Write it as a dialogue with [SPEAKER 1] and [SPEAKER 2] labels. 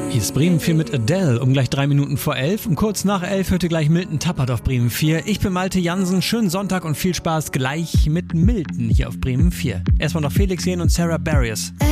[SPEAKER 1] Hier ist Bremen 4 mit Adele um gleich 3 Minuten vor 11. Und kurz nach 11 hört ihr gleich Milton Tappert auf Bremen 4. Ich bin Malte Jansen. Schönen Sonntag und viel Spaß gleich mit Milton hier auf Bremen 4. Erstmal noch Felix Jähn und Sarah Barrios.